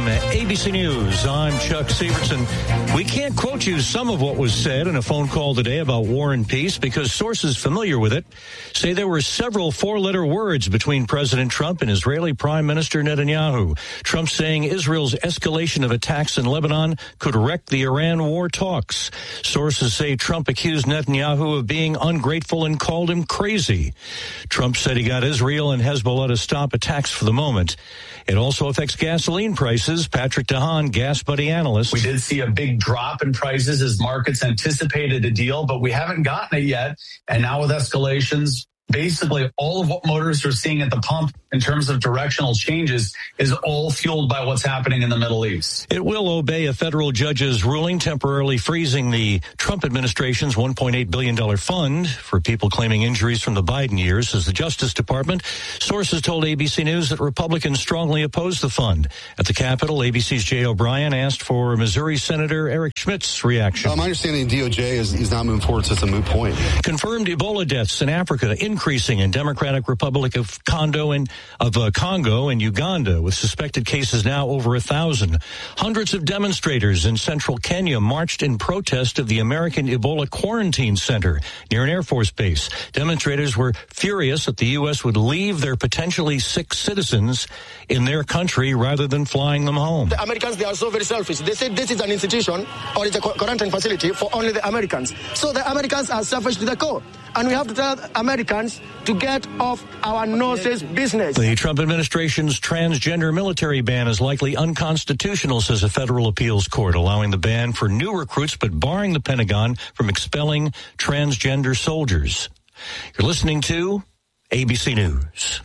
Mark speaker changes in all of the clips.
Speaker 1: ABC News. I'm Chuck Severson. We can't quote you some of what was said in a phone call today about war and peace because sources familiar with it say there were several four-letter words between President Trump and Israeli Prime Minister Netanyahu. Trump saying Israel's escalation of attacks in Lebanon could wreck the Iran war talks. Sources say Trump accused Netanyahu of being ungrateful and called him crazy. Trump said he got Israel and Hezbollah to stop attacks for the moment. It also affects gasoline prices. Patrick DeHaan, Gas Buddy analyst.
Speaker 2: We did see a big drop in prices as markets anticipated a deal, but we haven't gotten it yet. And now with escalations, basically all of what motorists are seeing at the pump in terms of directional changes is all fueled by what's happening in the Middle East.
Speaker 1: It will obey a federal judge's ruling temporarily freezing the Trump administration's $1.8 billion fund for people claiming injuries from the Biden years, says the Justice Department. Sources told ABC News that Republicans strongly oppose the fund. At the Capitol, ABC's Jay O'Brien asked for Missouri Senator Eric Schmidt's reaction.
Speaker 3: My understanding DOJ is not moving forward, so it's a moot point.
Speaker 1: Confirmed Ebola deaths in Africa increasing in Democratic Republic of Congo and Uganda, with suspected cases now over 1,000. Hundreds of demonstrators in central Kenya marched in protest of the American Ebola Quarantine Center near an Air Force base. Demonstrators were furious that the U.S. would leave their potentially sick citizens in their country rather than flying them home.
Speaker 4: The Americans, they are so very selfish. They said this is an institution or it's a quarantine facility for only the Americans. So the Americans are selfish to the core. And we have to tell Americans to get off our noses business.
Speaker 1: The Trump administration's transgender military ban is likely unconstitutional, says a federal appeals court, allowing the ban for new recruits but barring the Pentagon from expelling transgender soldiers. You're listening to ABC News.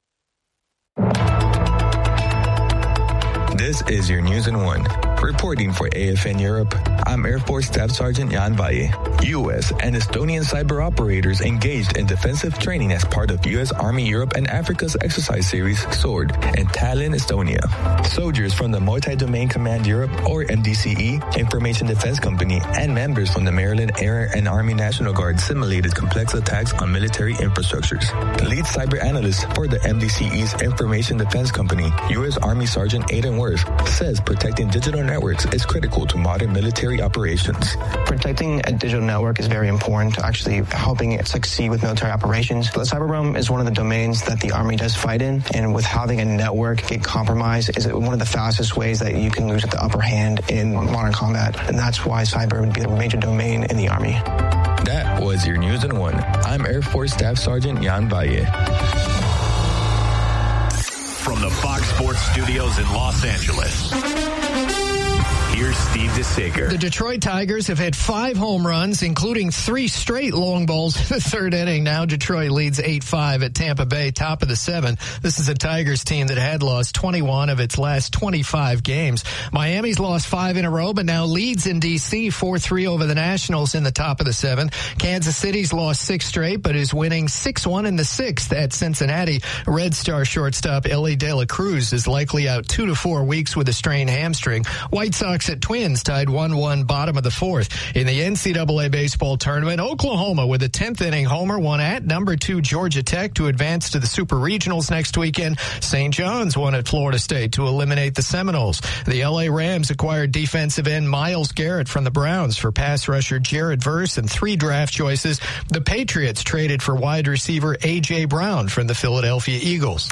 Speaker 5: This is your News in One. Reporting for AFN Europe, I'm Air Force Staff Sergeant Jan Valle. U.S. and Estonian cyber operators engaged in defensive training as part of U.S. Army Europe and Africa's exercise series, SWORD, in Tallinn, Estonia. Soldiers from the Multi-Domain Command Europe, or MDCE, Information Defense Company, and members from the Maryland Air and Army National Guard simulated complex attacks on military infrastructures. The lead cyber analyst for the MDCE's Information Defense Company, U.S. Army Sergeant Aidan Worth, says protecting digital networks is critical to modern military operations.
Speaker 6: Protecting a digital network is very important to actually helping it succeed with military operations. The cyber realm is one of the domains that the Army does fight in, and with having a network get compromised is one of the fastest ways that you can lose the upper hand in modern combat, and that's why cyber would be a major domain in the Army.
Speaker 5: That was your News in One. I'm Air Force Staff Sergeant Jan Valle.
Speaker 7: From the Fox Sports Studios in Los Angeles, here's Steve DeSager.
Speaker 8: The Detroit Tigers have had 5 home runs, including 3 straight long balls in the third inning. Now Detroit leads 8-5 at Tampa Bay, top of the 7th. This is a Tigers team that had lost 21 of its last 25 games. Miami's lost 5 in a row, but now leads in D.C. 4-3 over the Nationals in the top of the 7th. Kansas City's lost 6 straight, but is winning 6-1 in the 6th at Cincinnati. Red Star shortstop Ellie De La Cruz is likely out 2 to 4 weeks with a strained hamstring. White Sox at Twins tied 1-1 bottom of the 4th. In the NCAA baseball tournament, Oklahoma with a 10th inning homer won at number 2 Georgia Tech to advance to the Super Regionals next weekend. St. John's won at Florida State to eliminate the Seminoles. The LA Rams acquired defensive end Myles Garrett from the Browns for pass rusher Jared Verse and 3 draft choices. The Patriots traded for wide receiver A.J. Brown from the Philadelphia Eagles.